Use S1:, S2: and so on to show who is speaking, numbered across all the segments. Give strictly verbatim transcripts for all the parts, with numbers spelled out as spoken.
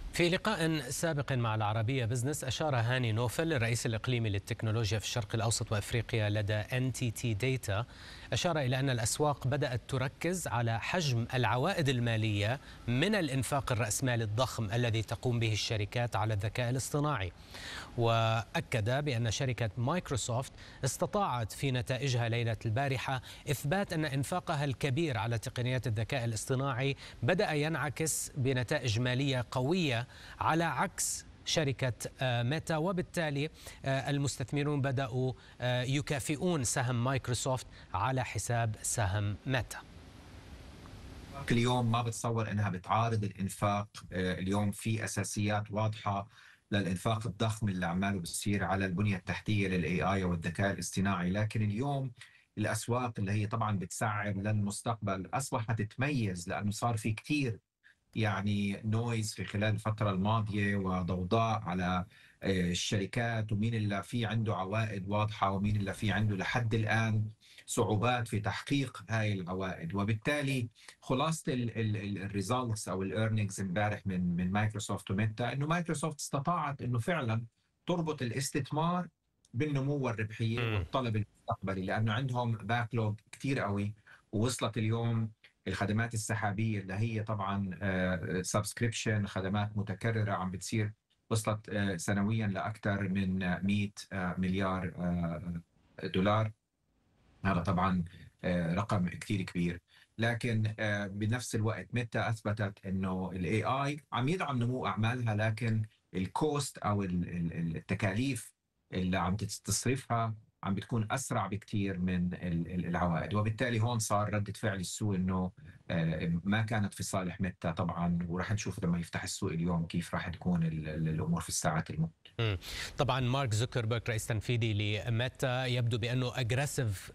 S1: في لقاء سابق مع العربية بزنس أشار هاني نوفل الرئيس الإقليمي للتكنولوجيا في الشرق الأوسط وأفريقيا لدى إن تي تي Data، أشار إلى أن الأسواق بدأت تركز على حجم العوائد المالية من الإنفاق الرأسمالي الضخم الذي تقوم به الشركات على الذكاء الاصطناعي. وأكد بأن شركة مايكروسوفت استطاعت في نتائجها ليلة البارحة إثبات أن إنفاقها الكبير على تقنيات الذكاء الاصطناعي بدأ ينعكس بنتائج مالية قوية على عكس شركة ميتا، وبالتالي المستثمرون بدأوا يكافئون سهم مايكروسوفت على حساب سهم ميتا.
S2: اليوم ما بتصور انها بتعارض الانفاق. اليوم في اساسيات واضحه للانفاق الضخم اللي عماله بصير على البنيه التحتيه للاي اي والذكاء الاصطناعي، لكن اليوم الاسواق اللي هي طبعا بتسعر للمستقبل اصبحت تتميز لانه صار في كثير يعني نويز في خلال الفتره الماضيه وضوضاء على الشركات، ومين اللي في عنده عوائد واضحه ومين اللي في عنده لحد الان صعوبات في تحقيق هاي العوائد. وبالتالي خلاصه الريزلتس او الايرنينجز امبارح من من مايكروسوفت وميتا انه مايكروسوفت استطاعت انه فعلا تربط الاستثمار بالنمو والربحيه والطلب المستقبلي، لانه عندهم باكلوج كثير قوي، ووصلت اليوم الخدمات السحابيه اللي هي طبعا سبسكريبشن خدمات متكرره عم بتصير، وصلت سنويا لاكثر من مئة مليار دولار. هذا طبعا رقم كثير كبير، لكن بنفس الوقت متى اثبتت انه الاي اي عم يدعم نمو اعمالها، لكن الكوست او التكاليف اللي عم تصرفها عم بتكون اسرع بكثير من العوائد. وبالتالي هون صار ردة فعل السوق انه ما كانت في صالح متى طبعا، وراح نشوف لما يفتح السوق اليوم كيف راح تكون الامور في الساعات المقبله.
S1: طبعا مارك زوكربيرج رئيس تنفيذي لميتا يبدو بانه اجريسيف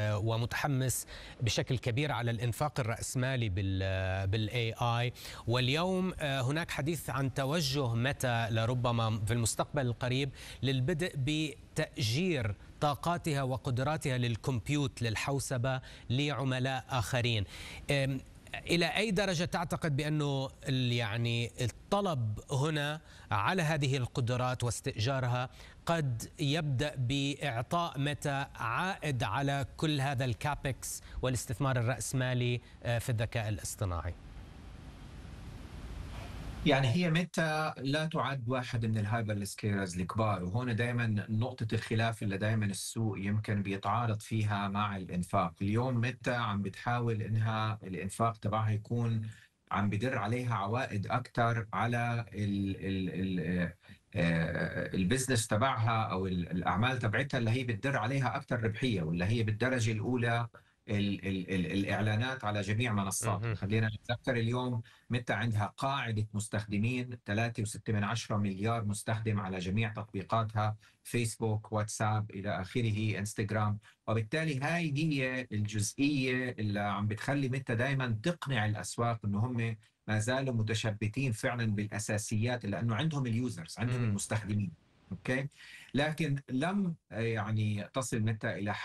S1: ومتحمس بشكل كبير على الانفاق الراسمالي بالاي اي، واليوم هناك حديث عن توجه ميتا لربما في المستقبل القريب للبدء بتأجير طاقاتها وقدراتها للكمبيوت للحوسبة لعملاء آخرين. إلى أي درجة تعتقد بأنه يعني الطلب هنا على هذه القدرات واستئجارها قد يبدأ بإعطاء ميتا عائد على كل هذا الكابكس والاستثمار الرأسمالي في الذكاء الاصطناعي؟
S2: يعني هي ميتا لا تعد واحد من الهايبر سكيلرز الكبار، وهون دائما نقطة الخلاف اللي دائما السوق يمكن بيتعارض فيها مع الانفاق. اليوم ميتا عم بتحاول انها الانفاق تبعها يكون عم بدر عليها عوائد اكثر على ال ال ال البزنس تبعها او الاعمال تبعتها اللي هي بتدر عليها اكثر ربحية، واللي هي بالدرجة الاولى ال ال ال الإعلانات على جميع منصات. خلينا نتذكر اليوم متى عندها قاعدة مستخدمين ثلاثة وستة من عشرة مليار مستخدم على جميع تطبيقاتها، فيسبوك، واتساب إلى آخره، انستغرام. وبالتالي هاي هي الجزئية اللي عم بتخلي متى دائما تقنع الأسواق إنه هم ما زالوا متشبتين فعلا بالأساسيات، لأنه عندهم اليوزرز، عندهم المستخدمين. أوكي، لكن لم يعني تصل متى إلى